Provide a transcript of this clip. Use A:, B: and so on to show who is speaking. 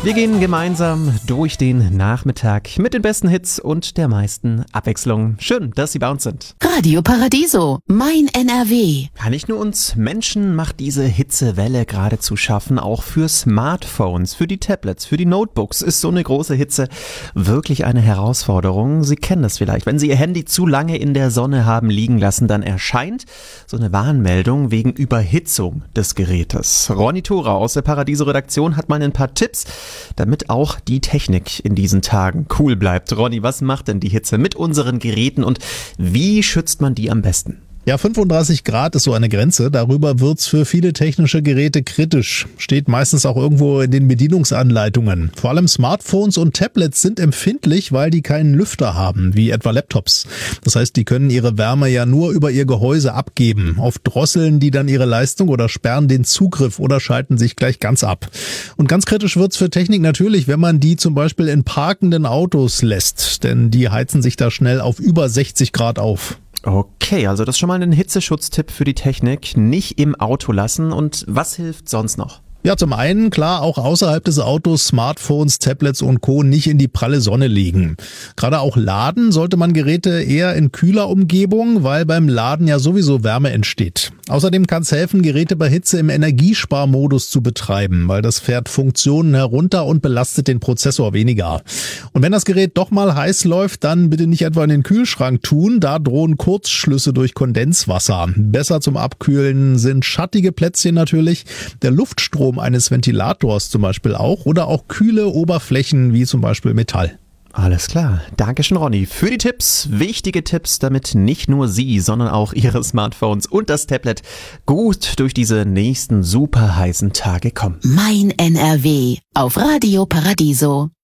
A: Wir gehen gemeinsam durch den Nachmittag mit den besten Hits und der meisten Abwechslung. Schön, dass Sie bei uns sind.
B: Radio Paradiso, mein NRW.
A: Ja, nicht nur uns Menschen macht diese Hitzewelle gerade zu schaffen, auch für Smartphones, für die Tablets, für die Notebooks ist so eine große Hitze wirklich eine Herausforderung. Sie kennen das vielleicht. Wenn Sie Ihr Handy zu lange in der Sonne haben liegen lassen, dann erscheint so eine Warnmeldung wegen Überhitzung des Gerätes. Ronny Thora aus der Paradiso-Redaktion hat mal ein paar Tipps, damit auch die Technik in diesen Tagen cool bleibt. Ronny, was macht denn die Hitze mit unseren Geräten und wie schützt man die am besten?
C: Ja, 35 Grad ist so eine Grenze. Darüber wird's für viele technische Geräte kritisch. Steht meistens auch irgendwo in den Bedienungsanleitungen. Vor allem Smartphones und Tablets sind empfindlich, weil die keinen Lüfter haben, wie etwa Laptops. Das heißt, die können ihre Wärme ja nur über ihr Gehäuse abgeben. Oft drosseln die dann ihre Leistung oder sperren den Zugriff oder schalten sich gleich ganz ab. Und ganz kritisch wird's für Technik natürlich, wenn man die zum Beispiel in parkenden Autos lässt. Denn die heizen sich da schnell auf über 60 Grad auf.
A: Okay, also das ist schon mal ein Hitzeschutztipp für die Technik. Nicht im Auto lassen. Und was hilft sonst noch?
C: Ja, zum einen, klar, auch außerhalb des Autos Smartphones, Tablets und Co. nicht in die pralle Sonne legen. Gerade auch laden sollte man Geräte eher in kühler Umgebung, weil beim Laden ja sowieso Wärme entsteht. Außerdem kann es helfen, Geräte bei Hitze im Energiesparmodus zu betreiben, weil das fährt Funktionen herunter und belastet den Prozessor weniger. Und wenn das Gerät doch mal heiß läuft, dann bitte nicht etwa in den Kühlschrank tun, da drohen Kurzschlüsse durch Kondenswasser. Besser zum Abkühlen sind schattige Plätzchen natürlich, der Luftstrom eines Ventilators zum Beispiel auch oder auch kühle Oberflächen wie zum Beispiel Metall.
A: Alles klar. Dankeschön, Ronny, für die Tipps. Wichtige Tipps, damit nicht nur Sie, sondern auch Ihre Smartphones und das Tablet gut durch diese nächsten super heißen Tage kommen.
B: Mein NRW auf Radio Paradiso.